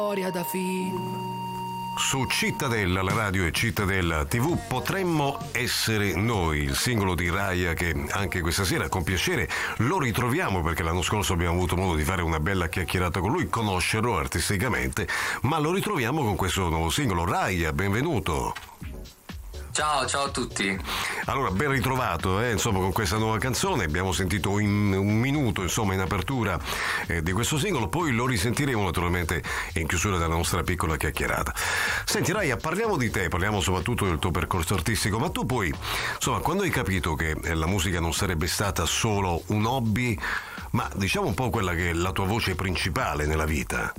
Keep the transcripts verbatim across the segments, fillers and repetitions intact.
storia da film. Su Cittadella, la radio e Cittadella tivù, Potremmo essere noi, il singolo di Raya che anche questa sera con piacere lo ritroviamo, perché l'anno scorso abbiamo avuto modo di fare una bella chiacchierata con lui, conoscerlo artisticamente, ma lo ritroviamo con questo nuovo singolo. Raya, benvenuto. Ciao, ciao a tutti. Allora, ben ritrovato, eh, insomma, con questa nuova canzone. Abbiamo sentito in un minuto, insomma, in apertura eh, di questo singolo, poi lo risentiremo naturalmente in chiusura della nostra piccola chiacchierata. Senti, Raya, parliamo di te, parliamo soprattutto del tuo percorso artistico, ma tu poi, insomma, quando hai capito che la musica non sarebbe stata solo un hobby, ma diciamo un po' quella che è la tua voce principale nella vita?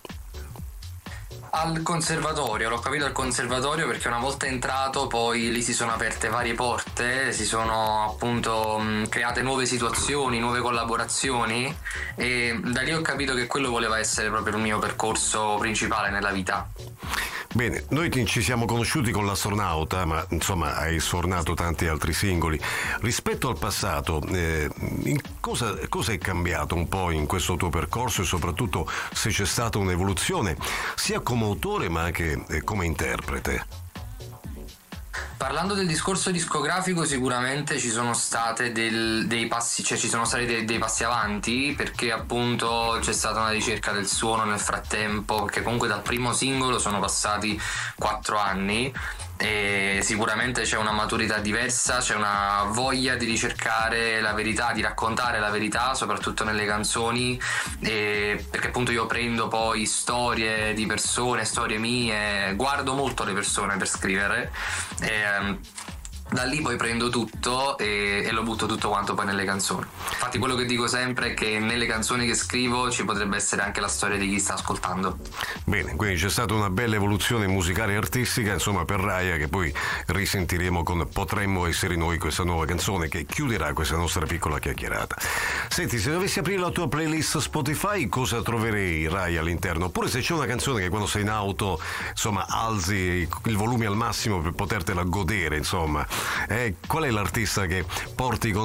Al conservatorio, l'ho capito al conservatorio perché una volta entrato poi lì si sono aperte varie porte, si sono appunto mh, create nuove situazioni, nuove collaborazioni e da lì ho capito che quello voleva essere proprio il mio percorso principale nella vita. Bene, noi ti- ci siamo conosciuti con l'Astronauta, ma insomma hai suonato tanti altri singoli. Rispetto al passato, eh, in cosa, cosa è cambiato un po' in questo tuo percorso e soprattutto se c'è stata un'evoluzione sia come autore ma anche eh, come interprete? Parlando del discorso discografico, sicuramente ci sono state del- dei passi, cioè ci sono stati dei, dei passi avanti, perché appunto c'è stata una ricerca del suono nel frattempo, perché comunque dal primo singolo sono passati quattro anni e sicuramente c'è una maturità diversa, c'è una voglia di ricercare la verità, di raccontare la verità, soprattutto nelle canzoni, e perché appunto io prendo poi storie di persone, storie mie, guardo molto le persone per scrivere. E, ehm, da lì poi prendo tutto e, e lo butto tutto quanto poi nelle canzoni. Infatti quello che dico sempre è che nelle canzoni che scrivo ci potrebbe essere anche la storia di chi sta ascoltando. Bene, quindi c'è stata una bella evoluzione musicale e artistica, insomma, per Raya, che poi risentiremo con Potremmo essere noi, questa nuova canzone che chiuderà questa nostra piccola chiacchierata. Senti, se dovessi aprire la tua playlist Spotify, cosa troverei, Raya, all'interno? Oppure se c'è una canzone che quando sei in auto, insomma, alzi il volume al massimo per potertela godere, insomma, eh, qual è l'artista che porti con